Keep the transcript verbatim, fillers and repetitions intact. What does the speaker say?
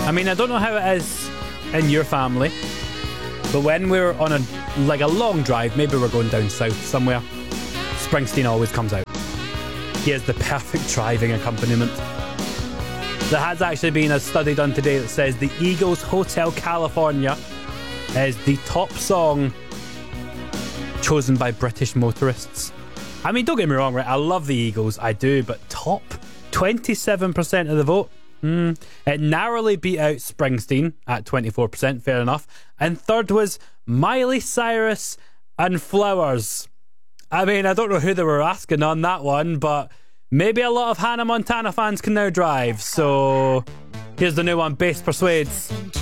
I mean, I don't know how it is in your family, but when we're on a like a long drive, maybe we're going down south somewhere, Springsteen always comes out. He is the perfect driving accompaniment. There has actually been a study done today that says the Eagles' Hotel California is the top song chosen by British motorists. I mean, don't get me wrong, right? I love the Eagles, I do, but top twenty-seven percent of the vote. Mm. It narrowly beat out Springsteen at twenty-four percent, fair enough. And third was Miley Cyrus and Flowers. I mean, I don't know who they were asking on that one, but maybe a lot of Hannah Montana fans can now drive. So here's the new one, Bass Persuades.